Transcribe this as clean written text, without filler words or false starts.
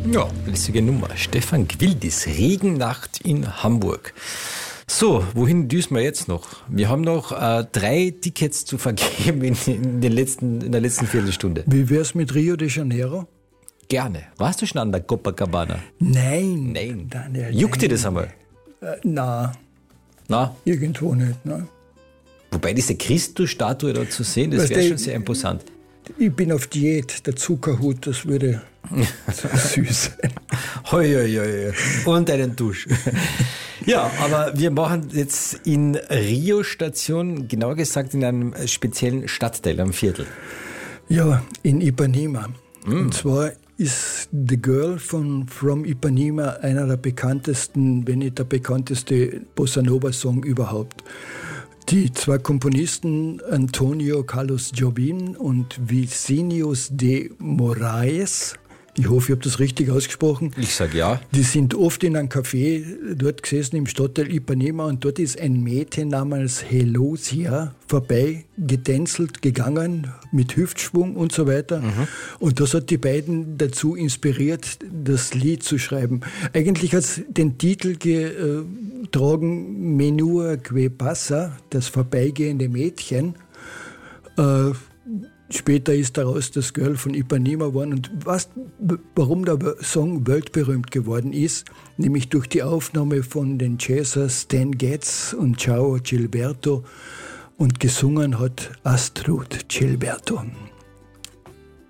Ja, lässige Nummer. Stefan Gwildis, Regennacht in Hamburg. So, wohin düsen wir jetzt noch? Wir haben noch 3 Tickets zu vergeben in der letzten Viertelstunde. Wie wär's mit Rio de Janeiro? Gerne. Warst du schon an der Copacabana? Nein. Daniel, juckt dir das einmal? Na, irgendwo nicht. Na. Wobei diese Christus-Statue da zu sehen, das wäre schon sehr imposant. Ich bin auf Diät, der Zuckerhut, das würde süß sein. Hoi. Und einen Dusch. Ja, aber wir machen jetzt in Rio Station, genauer gesagt in einem speziellen Stadtteil, am Viertel. Ja, in Ipanema. Und zwar ist The Girl von From Ipanema einer der bekanntesten, wenn nicht der bekannteste Bossa Nova Song überhaupt. Die 2 Komponisten, Antonio Carlos Jobim und Vicinius de Moraes, ich hoffe, ich habe das richtig ausgesprochen. Ich sage ja. Die sind oft in einem Café dort gesessen im Stadtteil Ipanema und dort ist ein Mädchen namens Helosia vorbei getänzelt gegangen mit Hüftschwung und so weiter. Und das hat die beiden dazu inspiriert, das Lied zu schreiben. Eigentlich hat es den Titel getragen Menua que pasa, das vorbeigehende Mädchen. Später ist daraus das Girl von Ipanema geworden. Und warum der Song weltberühmt geworden ist, nämlich durch die Aufnahme von den Jazzers Stan Getz und Ciao Gilberto, und gesungen hat Astrud Gilberto.